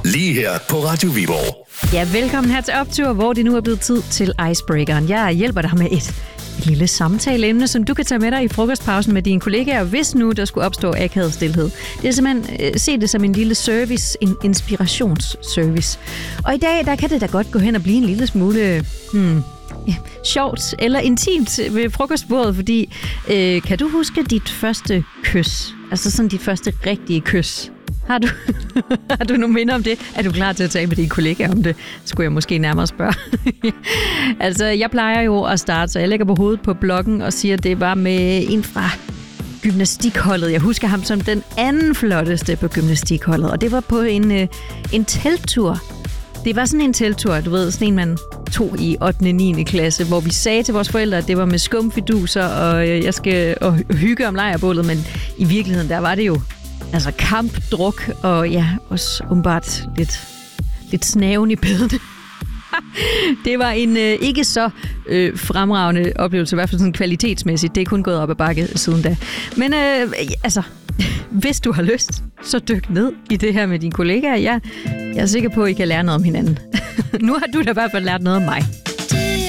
lige her på Radio Viborg. Ja, velkommen her til Optur, hvor det nu er blevet tid til Icebreakeren. Jeg hjælper dig med et lille samtaleemne, som du kan tage med dig i frokostpausen med dine kollegaer, hvis nu der skulle opstå akavet stilhed. Det er simpelthen, se det som en lille service, en inspirationsservice. Og i dag, der kan det da godt gå hen og blive en lille smule sjovt eller intimt ved frokostbordet, fordi kan du huske dit første kys? Altså sådan dit første rigtige kys. Har du nogle minder om det? Er du klar til at tale med dine kollegaer om det? Skulle jeg måske nærmere spørge. Altså, jeg plejer jo at starte, så jeg lægger på hovedet på bloggen og siger, at det var med en fra gymnastikholdet. Jeg husker ham som den anden flotteste på gymnastikholdet, og det var på en telttur. Det var sådan en telttur, du ved, sådan en man tog i 8. og 9. klasse, hvor vi sagde til vores forældre, at det var med skumfiduser, og jeg skal hygge om lejrbålet, men i virkeligheden, der var det jo altså kampdruk, og ja, også umiddelbart lidt snaven i bedene. Det var en ikke så fremragende oplevelse, i hvert fald sådan kvalitetsmæssigt. Det er kun gået op ad bakke siden da. Men altså, hvis du har lyst, så dyk ned i det her med dine kollegaer. Jeg er sikker på, at I kan lære noget om hinanden. Nu har du da i hvert fald lært noget om mig.